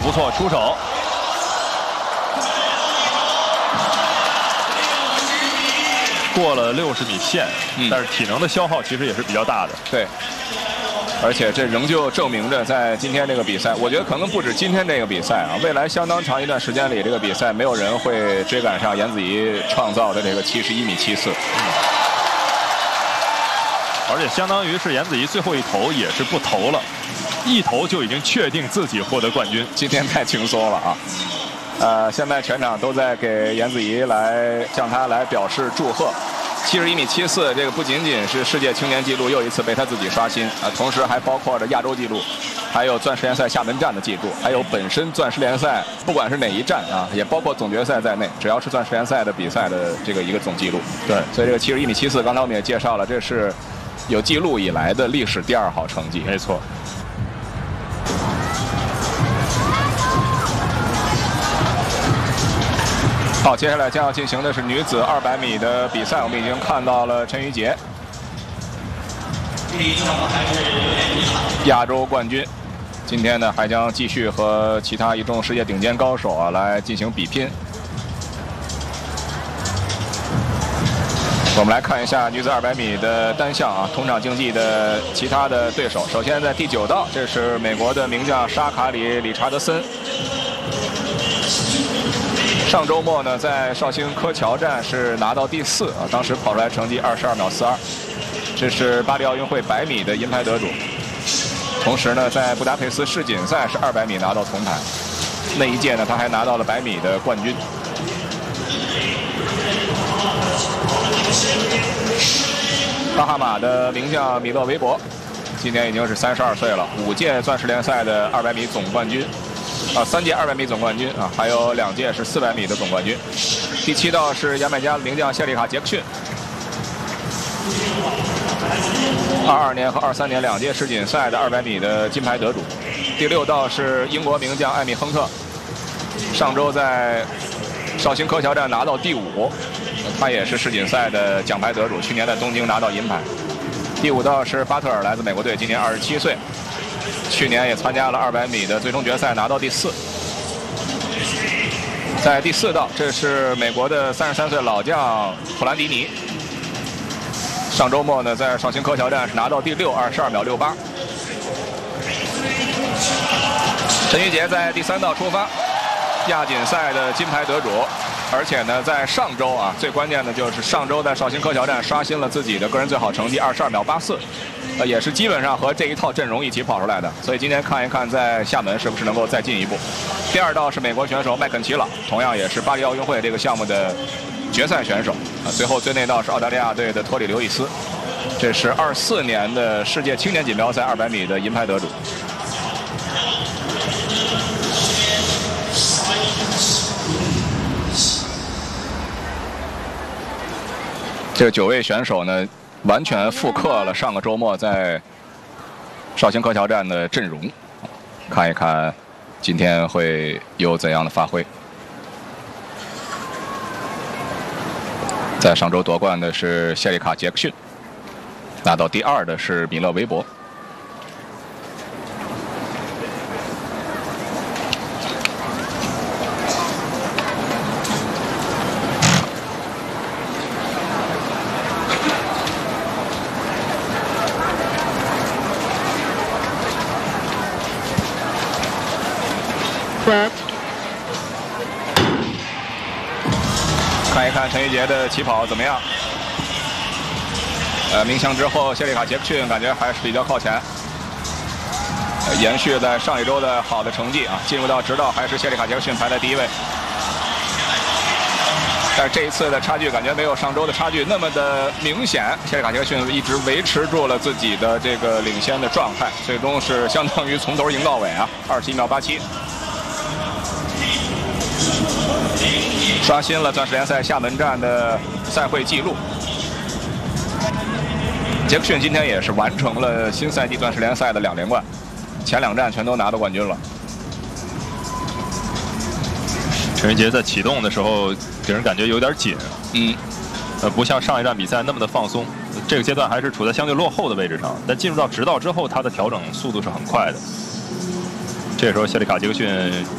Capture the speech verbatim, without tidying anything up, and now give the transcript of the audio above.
不错，出手。过了六十米线，嗯、但是体能的消耗其实也是比较大的。 对。 而且这仍旧证明着，在今天这个比赛，我觉得可能不止今天这个比赛啊，未来相当长一段时间里，这个比赛没有人会追赶上颜子怡创造的这个七十一米七四。 而且相当于是颜子怡最后一投也是不投了，一投就已经确定自己获得冠军。 今天太轻松了啊！呃，现在全场都在给颜子怡来向她来表示祝贺。 七十一米七四，这个不仅仅是世界青年纪录又一次被他自己刷新啊，同时还包括着亚洲纪录，还有钻石联赛厦门站的记录，还有本身钻石联赛不管是哪一站啊，也包括总决赛在内，只要是钻石联赛的比赛的这个一个总纪录。 对， 所以这个七十一米七四，刚才我们也介绍了，这是有记录以来的历史第二好成绩。 没错。 好，接下来将要进行的是女子二百米的比赛。我们已经看到了陈雨洁，亚洲冠军。今天呢，还将继续和其他一众世界顶尖高手啊来进行比拼。我们来看一下女子二百米的单项啊，同场竞技的其他的对手。首先在第九道，这是美国的名将沙卡里·理查德森。 上周末呢，在绍兴柯桥站是拿到第四啊，当时跑出来成绩二十二秒四二，这是巴黎奥运会百米的银牌得主。同时呢，在布达佩斯世锦赛是二百米拿到铜牌，那一届呢，他还拿到了百米的冠军。巴哈马的名将米勒维伯，今年已经是三十二岁了，五届钻石联赛的二百米总冠军。 啊，三届二百米总冠军啊，还有两届是四百米的总冠军。第七道是牙买加名将谢里卡·杰克逊，二二年和二三年两届世锦赛的二百米的金牌得主。第六道是英国名将艾米·亨特，上周在绍兴柯桥站拿到第五，他也是世锦赛的奖牌得主，去年在东京拿到银牌。第五道是巴特尔，来自美国队，今年二十七岁。 去年也参加了二百米的最终决赛，拿到第四。在第四道，这是美国的三十三岁老将普兰迪尼。上周末呢，在绍兴柯桥站是拿到第六，二十二秒六八。陈玉洁在第三道出发，亚锦赛的金牌得主，而且呢，在上周啊，最关键的就是上周在绍兴柯桥站刷新了自己的个人最好成绩，二十二秒八四。 呃，也是基本上和这一套阵容一起跑出来的，所以今天看一看在厦门是不是能够再进一步。第二道是美国选手麦肯齐朗，同样也是巴黎奥运会这个项目的决赛选手啊。最后最内道是澳大利亚队的托里刘易斯，这是二四年的世界青年锦标赛二百米的银牌得主。这九位选手呢？ 完全复刻了上个周末在绍兴柯桥站的阵容，看一看今天会有怎样的发挥。在上周夺冠的是谢里卡·杰克逊，拿到第二的是米勒维伯。看一看陈玉洁的起跑怎么样？呃，鸣枪之后，谢里卡·杰克逊感觉还是比较靠前，呃、延续在上一周的好的成绩啊。进入到直道还是谢里卡·杰克逊排在第一位，但是这一次的差距感觉没有上周的差距那么的明显。谢里卡·杰克逊一直维持住了自己的这个领先的状态，最终是相当于从头赢到尾啊，二十一秒八七。 刷新了钻石联赛厦门站的赛会纪录。杰克逊今天也是完成了新赛季钻石联赛的两连冠，前两站全都拿到冠军了。 陈玉洁在启动的时候给人感觉有点紧， 嗯， 呃，不像上一站比赛那么的放松。这个阶段还是处在相对落后的位置上，但进入到直道之后，他的调整速度是很快的。这时候谢里卡·杰克逊